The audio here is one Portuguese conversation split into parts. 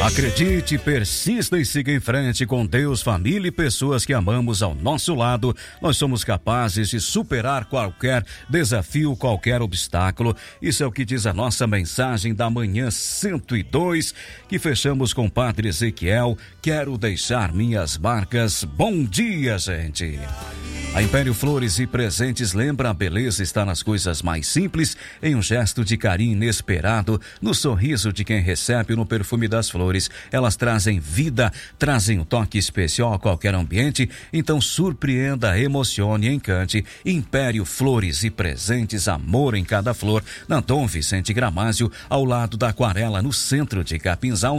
Acredite, persista e siga em frente com Deus, família e pessoas que amamos ao nosso lado. Nós somos capazes de superar qualquer desafio, qualquer obstáculo. Isso é o que diz a nossa mensagem da manhã 102, que fechamos com o Padre Ezequiel. Quero deixar minhas marcas. Bom dia, gente. A Império Flores e Presentes lembra: a beleza está nas coisas mais simples, em um gesto de carinho inesperado, no sorriso de quem recebe, no perfume das flores. Elas trazem vida, trazem um toque especial a qualquer ambiente. Então surpreenda, emocione, encante. Império Flores e Presentes, amor em cada flor, na Dom Vicente Gramásio, ao lado da Aquarela, no centro de Capinzal.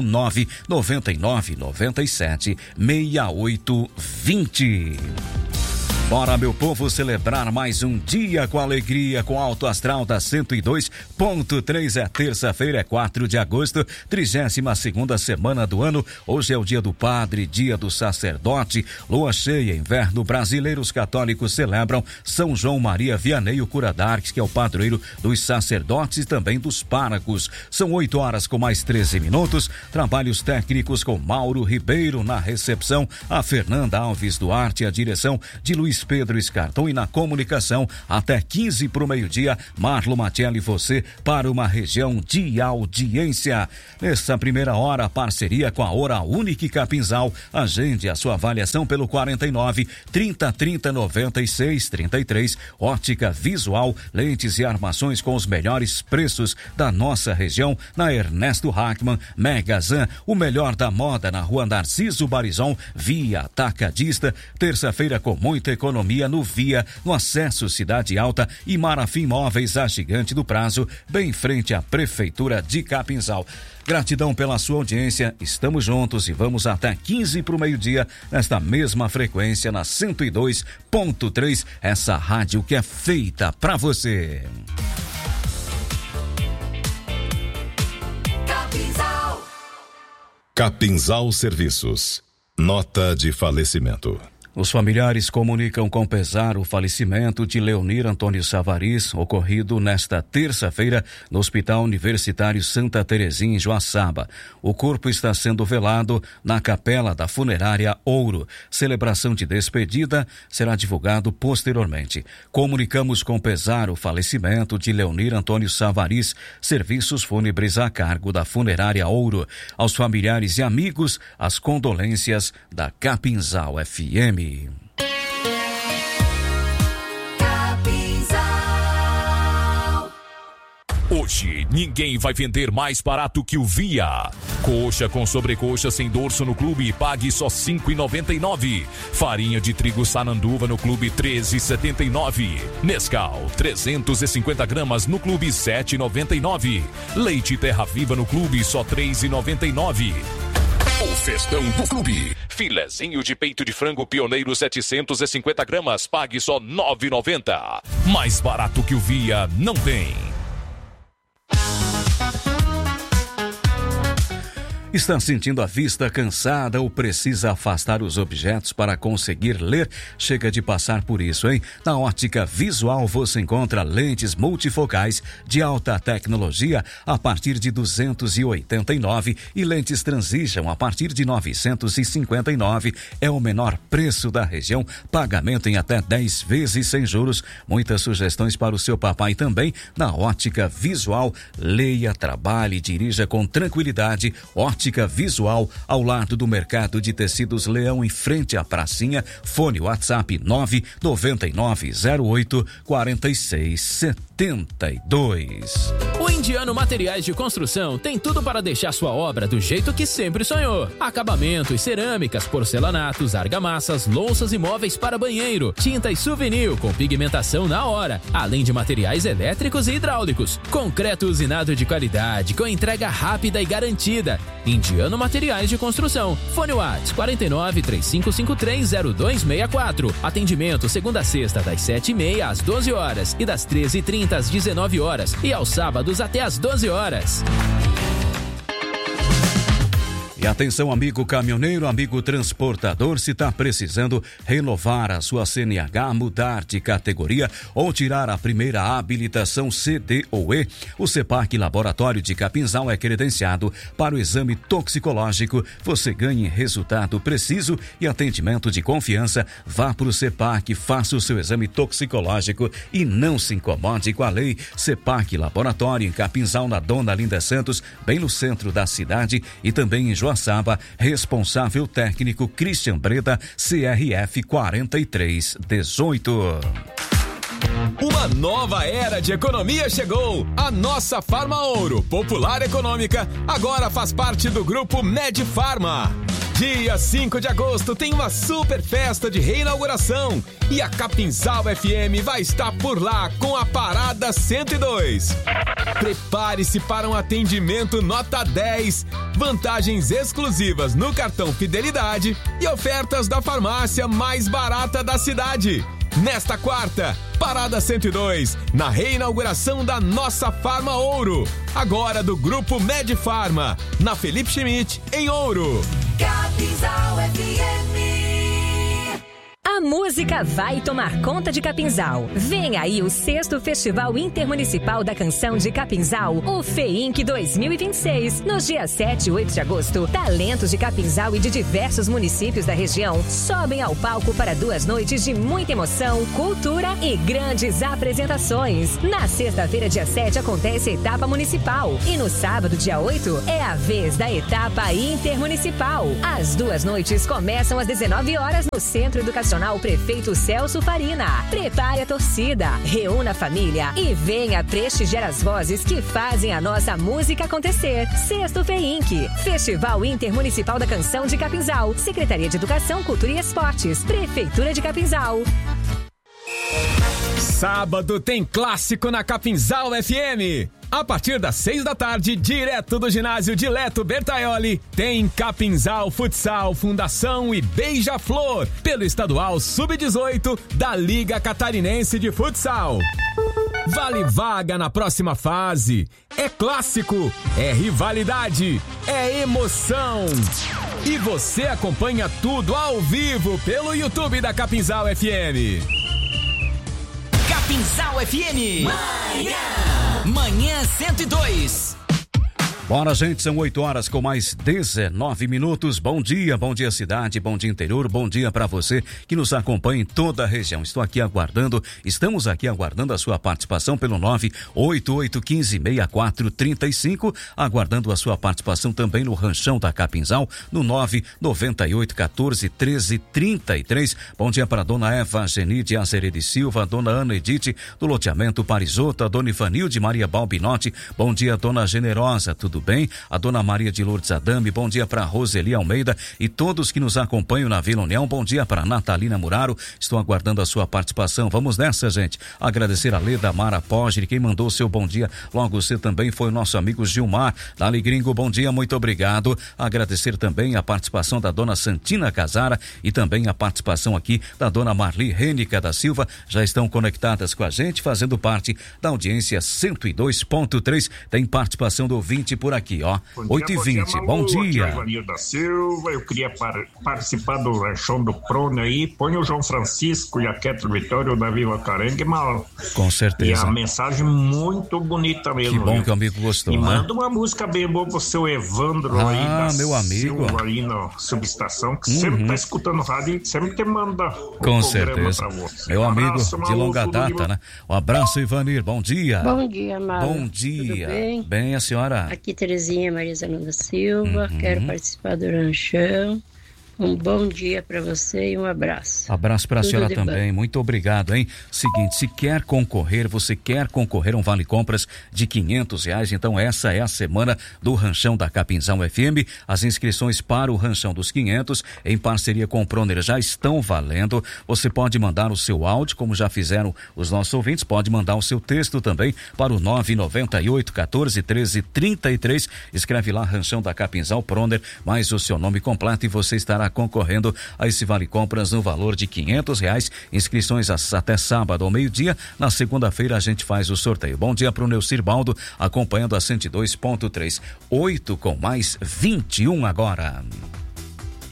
999976820. Bora, meu povo, celebrar mais um dia com alegria, com Alto Astral da 102.3. É terça-feira, é 4 de agosto, 32ª semana do ano. Hoje é o dia do padre, dia do sacerdote, lua cheia, inverno brasileiro. Os católicos celebram São João Maria Vianney, o cura d'Ars, que é o padroeiro dos sacerdotes e também dos párocos. São 8 horas com mais 13 minutos. Trabalhos técnicos com Mauro Ribeiro na recepção, a Fernanda Alves Duarte, a direção de Luiz Pedro Escartão, e na comunicação até 15 para o meio-dia, Marlo Matielli, você para uma região de audiência. Nessa primeira hora, parceria com a Oral Unique Capinzal. Agende a sua avaliação pelo 49 30 30 96 33. Ótica Visual, lentes e armações com os melhores preços da nossa região, na Ernesto Hackman. Megazan, o melhor da moda, na Rua Narciso Barizon, Via Atacadista. Terça-feira com muita economia no Via, no acesso Cidade Alta, e Marafim Móveis, a gigante do prazo, bem em frente à Prefeitura de Capinzal. Gratidão pela sua audiência, estamos juntos e vamos até 15 para o meio-dia, nesta mesma frequência, na 102.3, essa rádio que é feita para você. Capinzal Serviços. Nota de falecimento. Os familiares comunicam com pesar o falecimento de Leonir Antônio Savariz, ocorrido nesta terça-feira no Hospital Universitário Santa Terezinha, em Joaçaba. O corpo está sendo velado na Capela da Funerária Ouro. Celebração de despedida será divulgado posteriormente. Comunicamos com pesar o falecimento de Leonir Antônio Savariz, serviços fúnebres a cargo da Funerária Ouro. Aos familiares e amigos, as condolências da Capinzal FM. Hoje, ninguém vai vender mais barato que o Via. Coxa com sobrecoxa sem dorso no clube, pague só R$ 5,99. Farinha de trigo Sananduva no clube, R$ 13,79. Nescau, 350 gramas no clube, R$ 7,99. Leite Terra Viva no clube, só R$ 3,99. O festão do clube. Filezinho de peito de frango Pioneiro 750 gramas, pague só R$ 9,90. Mais barato que o Via não tem. Está sentindo a vista cansada ou precisa afastar os objetos para conseguir ler? Chega de passar por isso, hein? Na Ótica Visual você encontra lentes multifocais de alta tecnologia a partir de R$ 289 e lentes Transition a partir de R$ 959. É o menor preço da região, pagamento em até 10 vezes sem juros. Muitas sugestões para o seu papai também na Ótica Visual. Leia, trabalhe, dirija com tranquilidade. Ótica Visual, ao lado do Mercado de Tecidos Leão, em frente à pracinha. Fone WhatsApp 999084672. O Indiano Materiais de Construção tem tudo para deixar sua obra do jeito que sempre sonhou. Acabamentos, cerâmicas, porcelanatos, argamassas, louças e móveis para banheiro, tintas souvenir com pigmentação na hora, além de materiais elétricos e hidráulicos. Concreto usinado de qualidade, com entrega rápida e garantida. Indiano Materiais de Construção. Fone WhatsApp 49-3553-0264. Atendimento segunda a sexta das 7h30 às 12 horas e das 13h30 às 19 horas e aos sábados até às 12 horas. E atenção, amigo caminhoneiro, amigo transportador, se está precisando renovar a sua CNH, mudar de categoria ou tirar a primeira habilitação CD ou E, o CEPAC Laboratório de Capinzal é credenciado para o exame toxicológico. Você ganha resultado preciso e atendimento de confiança. Vá para o CEPAC, faça o seu exame toxicológico e não se incomode com a lei. CEPAC Laboratório em Capinzal, na Dona Linda Santos, bem no centro da cidade, e também em Joaçaba, responsável técnico Christian Breda, CRF 4318. Uma nova era de economia chegou. A nossa Farma Ouro, popular econômica, agora faz parte do grupo Medfarma. Dia 5 de agosto tem uma super festa de reinauguração e a Capinzal FM vai estar por lá com a Parada 102. Prepare-se para um atendimento nota 10, vantagens exclusivas no cartão Fidelidade e ofertas da farmácia mais barata da cidade. Nesta quarta, Parada 102, na reinauguração da nossa Farma Ouro, agora do Grupo Medfarma, na Felipe Schmidt, em Ouro. Capinzal FM. A música vai tomar conta de Capinzal. Vem aí o 6º Festival Intermunicipal da Canção de Capinzal, o FEINC 2026. Nos dias 7 e 8 de agosto, talentos de Capinzal e de diversos municípios da região sobem ao palco para 2 noites de muita emoção, cultura e grandes apresentações. Na sexta-feira, dia 7, acontece a etapa municipal. E no sábado, dia 8, é a vez da etapa intermunicipal. As 2 noites começam às 19 horas no Centro Educacional Prefeito Celso Farina. Prepare a torcida, reúna a família e venha prestigiar as vozes que fazem a nossa música acontecer. 6º FEINC, Festival Intermunicipal da Canção de Capinzal, Secretaria de Educação, Cultura e Esportes, Prefeitura de Capinzal. Sábado tem clássico na Capinzal FM. A partir das 6 da tarde, direto do ginásio Dileto Bertaioli, tem Capinzal Futsal, Fundação e Beija-Flor, pelo estadual Sub-18 da Liga Catarinense de Futsal. Vale vaga na próxima fase. É clássico, é rivalidade, é emoção. E você acompanha tudo ao vivo pelo YouTube da Capinzal FM. Capinzal FM. Manhã 102. Bora, gente, são 8 horas com mais 19 minutos. Bom dia cidade, bom dia interior, bom dia para você que nos acompanha em toda a região. Estamos aqui aguardando a sua participação pelo 988156435, aguardando a sua participação também no Ranchão da Capinzal, no 998141333. Bom dia para dona Eva Genide Azeredo Silva, dona Ana Edith do loteamento Parisota, dona Ivanilde Maria Balbinotti. Bom dia, dona Generosa, tudo bem? A dona Maria de Lourdes Adame, bom dia para Roseli Almeida e todos que nos acompanham na Vila União. Bom dia para Natalina Muraro, estou aguardando a sua participação. Vamos nessa, gente. Agradecer a Leda Mara Poggi, quem mandou o seu bom dia logo você também foi o nosso amigo Gilmar Dali Gringo, bom dia, muito obrigado. Agradecer também a participação da dona Santina Casara e também a participação aqui da dona Marli Rênica da Silva, já estão conectadas com a gente, fazendo parte da audiência 102.3, tem participação do ouvinte por aqui, ó. 8h20, bom dia. Ivanildo da Silva, eu queria participar do ranchão do Prone aí. Põe o João Francisco e a Keto Vitória da Vila Carengue, mal. Com certeza. E a mensagem muito bonita mesmo. Que bom, viu? Que o amigo gostou. E né? Manda uma música bem boa pro seu Evandro aí da meu amigo. Silva aí na subestação, que sempre tá escutando rádio e sempre te manda com certeza. Meu amigo de longa data, né? Um abraço, Ivanir, bom dia. Bom dia, Mauro. Bom dia. Tudo bem? Bem, a senhora? Aqui Terezinha Maria Zananda Silva, quero participar do ranchão. Um bom dia para você e um abraço. Abraço para a senhora também, bom. muito obrigado, hein? Seguinte, se quer concorrer, você quer concorrer a um vale compras de R$500, então essa é a semana do Ranchão da Capinzal FM. As inscrições para o Ranchão dos 500, em parceria com o Proner, já estão valendo. Você pode mandar o seu áudio, como já fizeram os nossos ouvintes, pode mandar o seu texto também para o 998-14-13-33. Escreve lá Ranchão da Capinzal Proner, mais o seu nome completo e você estará estará concorrendo a esse vale compras no valor de R$500. Inscrições até sábado ao meio-dia. Na segunda-feira a gente faz o sorteio. Bom dia para o Neucir Baldo, acompanhando a 102.3. 8 com mais 21 agora.